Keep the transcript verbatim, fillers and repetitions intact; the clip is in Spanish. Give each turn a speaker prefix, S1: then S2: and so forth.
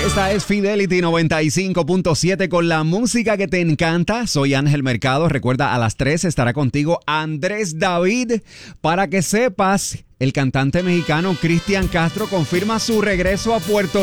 S1: Esta es Fidelity noventa y cinco punto siete con la música que te encanta. Soy Ángel Mercado. Recuerda, a las tres estará contigo Andrés David. Para que sepas, el cantante mexicano Cristian Castro confirma su regreso a Puerto